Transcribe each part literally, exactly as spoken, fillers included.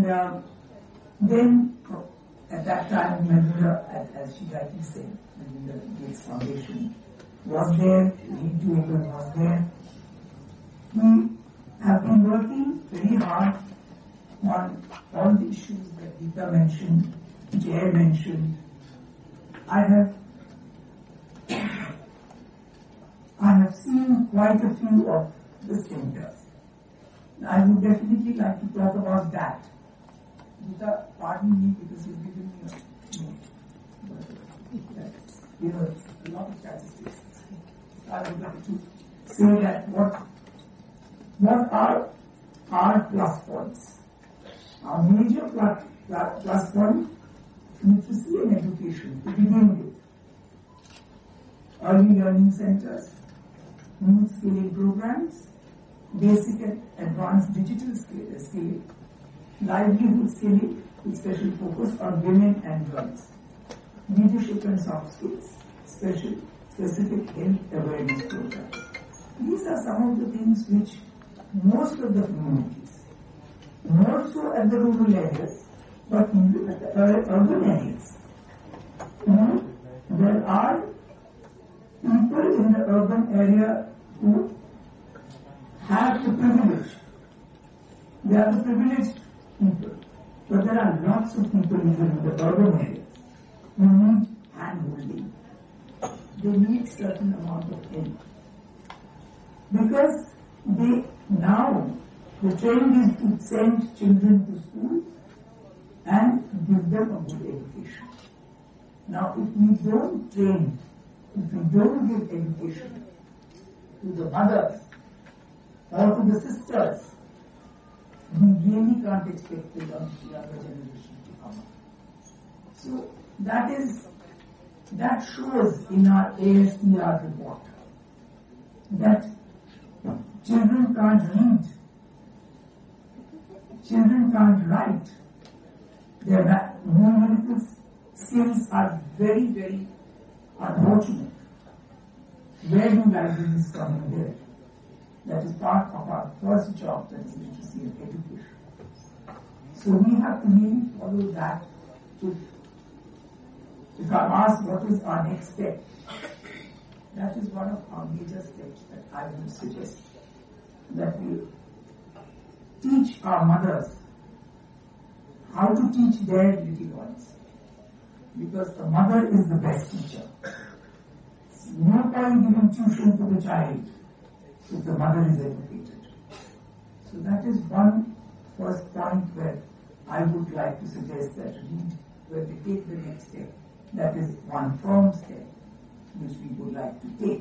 uh, then at that time, Melinda, as she rightly said, Melinda Gates Foundation was there, Lead to England was there. We have been working very hard on all the issues that Geeta mentioned, Jay mentioned. I have I have seen quite a few of the centers. I would definitely like to talk about that. Geeta, pardon me because you've given me a note. But, you know, a lot of statistics. I would like to say that what, what are our plus points? Our major plus, plus, plus point, literacy and education to begin with. Early learning centers, youth skilling programs, basic and advanced digital skilling, livelihood skilling with special focus on women and girls, leadership and soft skills, special specific health awareness programs. These are some of the things which most of the communities, more so at the rural areas, but even at the urban areas, you know, there are people in the urban area who have the privilege. They are the privileged people. But there are lots of people even in the urban areas who need hand-holding. They need certain amount of help. Because they now, the trend is to send children to school and give them a good education. Now, if we don't train, if we don't give education to the mothers or to the sisters, we really can't expect the young, younger generation to come up. So that is, that shows in our A S P R report that children can't read, children can't write, their numerical skills are very, very unfortunate. Where do libraries come in there? That is part of our first job, that is literacy and education. So we have to really follow that. To, if I'm asked what is our next step, that is one of our major steps that I would suggest. That we teach our mothers how to teach their little ones. Because the mother is the best teacher. No point giving tuition to the child if the mother is educated. So that is one first point where I would like to suggest that read, where we take the next step. That is one firm step which we would like to take.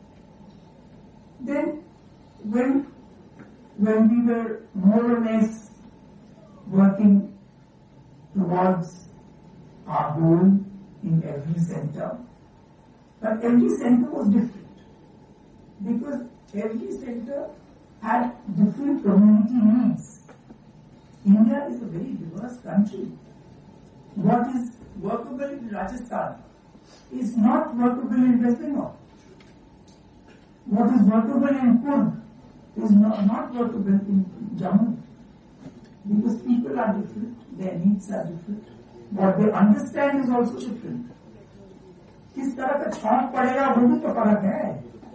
Then when, when we were more or less working towards our goal in every center, but every center was different because every center had different community needs. India is a very diverse country. What is workable in Rajasthan is not workable in West Bengal. What is workable in Kurd is not, not workable in Jammu. Because people are different, their needs are different. What they understand is also different. किस तरह का छौंक पड़ेगा वो भी तो फर्क है.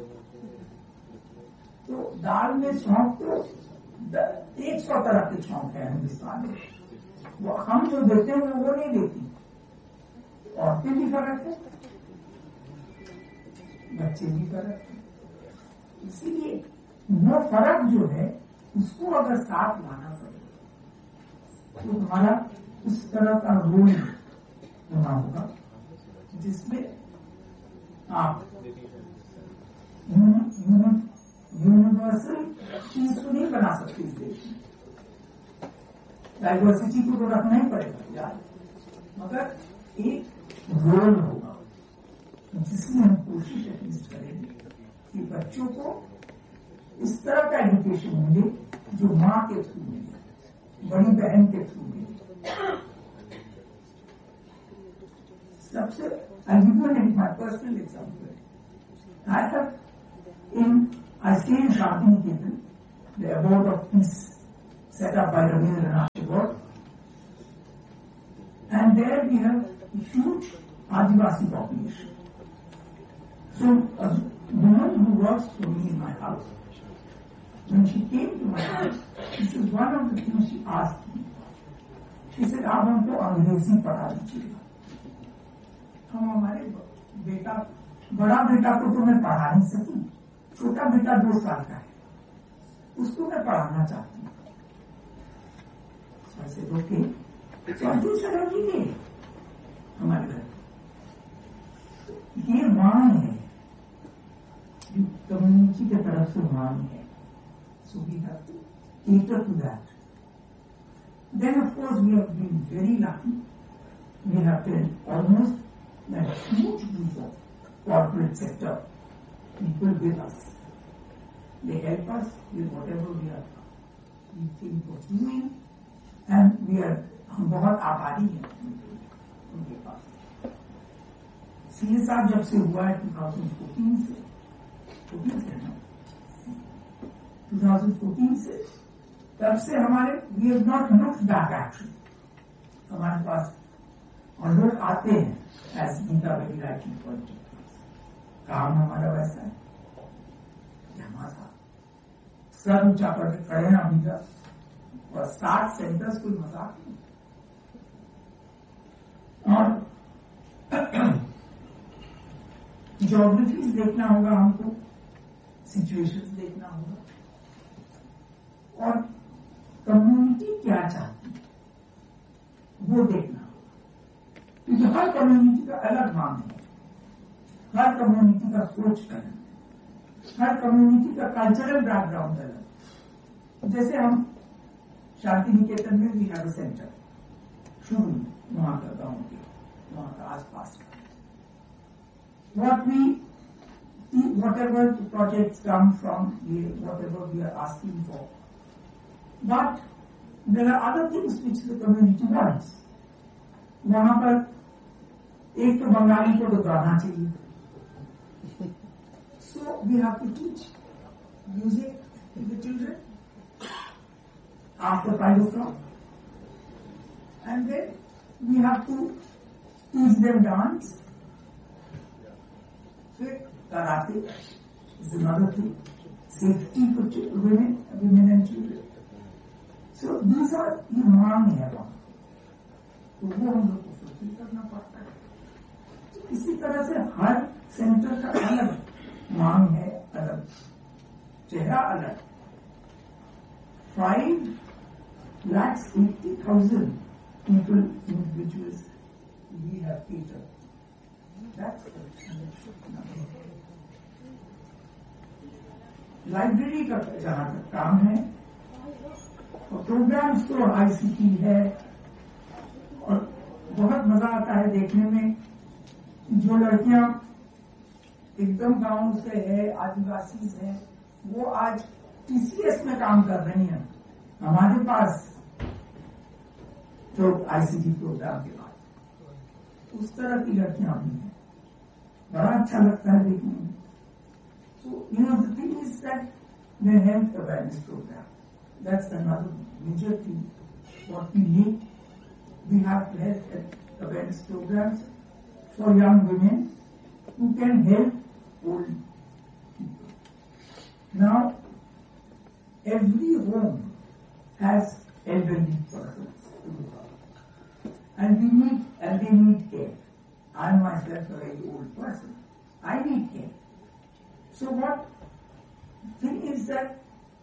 तो दाल में छौंक तो एक सौ तरह के छौंक है हिंदुस्तान में. वो हम जो देते हैं वो नहीं देती. औरतें भी फर्क है, बच्चे भी फर्क है. इसीलिए वो फर्क जो है उसको अगर साथ लाना पड़ेगा तो हमारा उस तरह का रोल होना होगा जिसमें आप यूनिवर्सल चीज को नहीं बना सकते इस देश में. डाइवर्सिटी को तो रखना ही पड़ेगा यार, मगर एक रोल होगा जिसमें हम कोशिश एटलीस्ट करेंगे कि बच्चों को इस तरह का एजुकेशन मिले जो माँ के थ्रू मिले, बड़ी बहन के थ्रू मिले. सबसे I'll give you an, my personal example. I have in, I stay in Shanti Niketan, the abode of peace set up by Rabindranath Tagore. there we have a huge Adivasi population. So a woman who works for me in my house, when she came to my house, this is one of the things she asked me. She said, आप हमको अंग्रेजी पढ़ा दीजिएगा. हम हमारे बेटा, बड़ा बेटा को तो मैं पढ़ा नहीं सकती, छोटा बेटा दो साल का है, उसको मैं पढ़ाना चाहती हूँ. ऐसे ओके, चौथी सराहनी है हमारे घर. ये मांग है, कम्युनिटी की तरफ से मांग है. So we have to cater to that. Then of course we have been very lucky. We have been almost a huge group of corporate sector people with us. They help us with whatever we are we think of doing, and we are हम बहुत आभारी हैं उनके पास. CA साहब जब से हुआ है ट्वेंटी फोर्टीन से फोर्टीन से ना ट्वेंटी फोर्टीन से तब से हमारे we have not looked back actually. हमारे पास और लोग आते हैं as Gita very writing point. काम हमारा वैसा है कि हमारा सर ऊंचा करके खड़े हैं अभी तक, और साठ सेंटर्स कोई मजाक नहीं. और ज्योग्राफीज देखना होगा हमको, सिचुएशंस देखना होगा, और कम्युनिटी क्या चाहती है वो देखना होगा. क्योंकि हर कम्युनिटी का अलग मांग है, हर कम्युनिटी का सोच अलग है, हर कम्युनिटी का कल्चरल बैकग्राउंड अलग. जैसे हम शांति निकेतन में भी हैव अ सेंटर शुरू में वहां का गांव के वहां का आसपास का. What we whatever the projects come from, whatever we are asking for. But there are other things which the community wants. वहां पर एक तो बंगाली को तो गाना चाहिए. So we have to teach music to the children after five o'clock. And then we have to teach them dance. Karate is another thing. Safety for women, women and children. So these are ये मांग है वहाँ, तो वो हम लोग को fulfil करना पड़ता है. तो इसी तरह से हर सेंटर का अलग मांग है, अलग चेहरा अलग. Five lakhs eighty thousand people, individuals we have catered. That's the library का जहां तक काम है, और प्रोग्राम्स तो आईसीटी है, और बहुत मजा आता है देखने में. जो लड़कियां एकदम गांव से है, आदिवासी है, वो आज टीसीएस में काम कर रही हैं हमारे पास जो आईसीटी प्रोग्राम के बाद. उस तरह की लड़कियां भी हैं, बड़ा अच्छा लगता है देखने में. So, you know, the thing is that the health awareness program, that's another major thing. What we need, we have health awareness programs for young women who can help old people. Now, every home has elderly persons to look after, and we need, and they need care. I myself a very old person. I need care. So what thing is that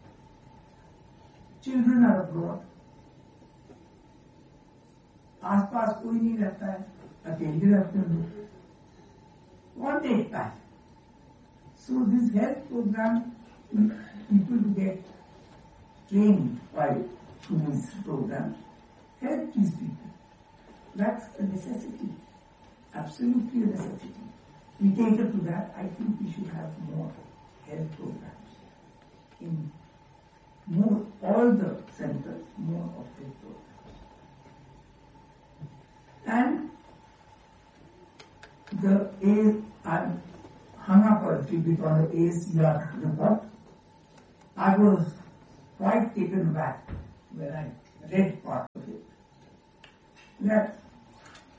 children are abroad, आसपास कोई नहीं रहता है, अकेले रहते हैं लोग, कौन देखता है? So this health program, people who get trained by through this program help these people. That's a necessity, absolutely a necessity. We cater to that. I think we should have more health programs in more, all the centers, more of health programs. And the A, I'm hung up a little bit on the A C R report. I was quite taken back when I read part of it. That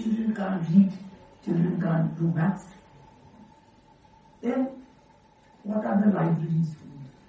children can't read, children can't do maths, then what are the libraries for?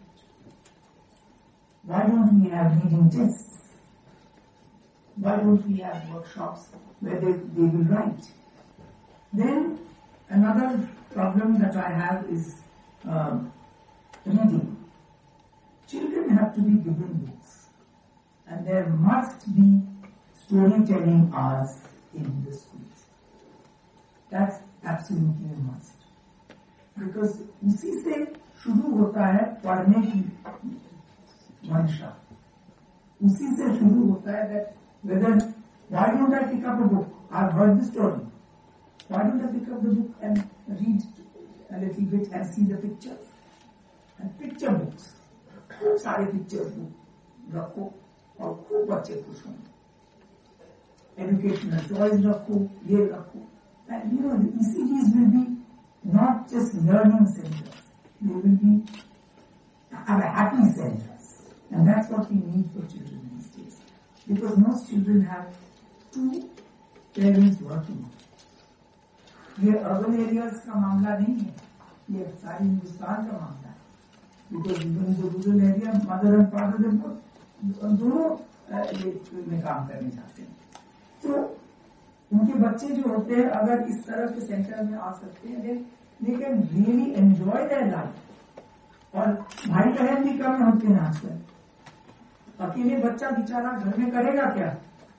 Why don't we have reading tests? Why don't we have workshops where they, they will write? Then another problem that I have is um, reading. Children have to be given books, and there must be storytelling hours in the schools. That's absolutely a must. Because उसी से शुरू होता है पढ़ने की मंशा. उसी से शुरू होता है that whether why don't I pick up a book? I've heard the story. Why don't I pick up the book and read a little bit and see the pictures? And picture books. खूब सारे picture book रखो और खूब बच्चे खुश हों. Educational toys रखो, ये रखो. And you know the E C Ds will be not just learning centers. They will be have a happy centers. And that's what we need for children these days. Because most children have two parents working. ये urban areas का मामला नहीं है, ये सारे हिंदुस्तान का मामला है. Because even in the rural area, mother and father they both दोनों में काम करने जाते हैं. तो उनके बच्चे जो होते हैं अगर इस तरह के सेंटर में आ सकते हैं, they can really enjoy their life. और भाई बहन भी कम होते हैं आजकल. अकेले बच्चा बेचारा घर में करेगा क्या?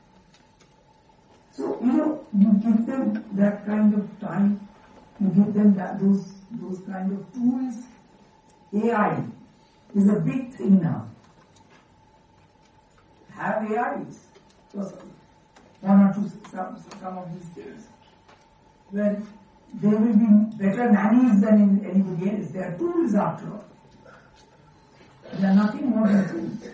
So, you know, you give them that kind of time, you give them that, those, those kind of tools. A I is a big thing now. Have A Is. So, one or two, some, some of these things. Well, there will be better nannies than in anybody else. They are tools after all. They are nothing more than tools.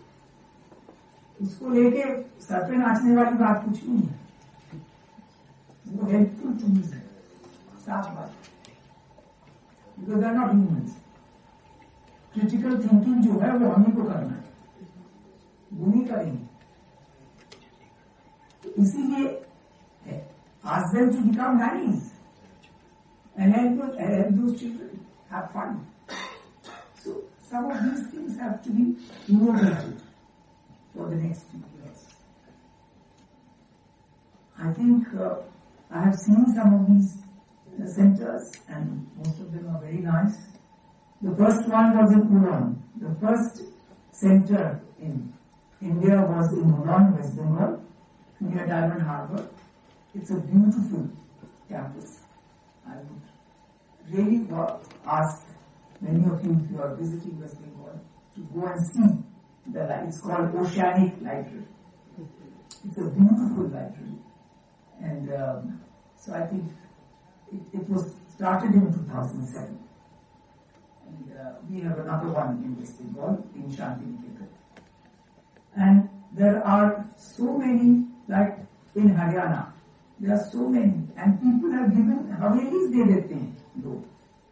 उसको लेके sir पे नाचने वाली बात कुछ नहीं है. वो हेल्पफुल टूल्स है, साफ बात. Because they are not humans. Critical thinking जो है वो हमें को करना है, वो नहीं करेंगे. इसीलिए ask them to become nannies and help, help those children have fun. So some of these things have to be innovated for the next few years. I think uh, I have seen some of these uh, centers and most of them are very nice. The first one was in Ulan. The first center in India was in Ulan, West Bengal, near Diamond Harbour. It's a beautiful campus. I would really ask many of you, if you are visiting West Bengal, to go and see the library. It's called Oceanic Library. It's a beautiful library. And um, so I think it, it was started in two thousand seven. And uh, we have another one in West Bengal, in Shantiniketan. And there are so many, like in Haryana, there are so many. And people have given, Havelis de dete hain, log.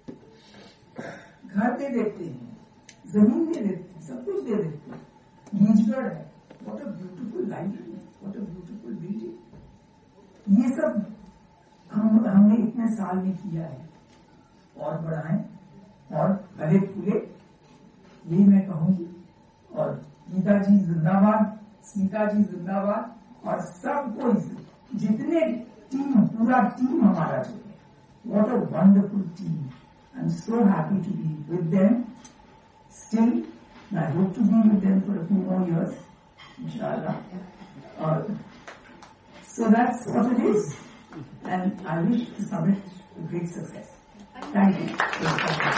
घर दे देते हैं, जमीन दे देते हैं, सब कुछ दे देते हैं. नीचगढ़ है, what a beautiful library, what a beautiful building. ये सब हम हमने इतने साल में किया है और बढ़ाएं और फले फूले, यही मैं कहूंगी. और गीता जी जिंदाबाद, स्मिता जी जिंदाबाद, और सबको जितने टीम, पूरा टीम हमारा जो है, what a wonderful team. I'm so happy to be with them still, and I hope to be with them for a few more years, inshallah. Uh, so that's what it is, and I wish the summit a great success. Thank you.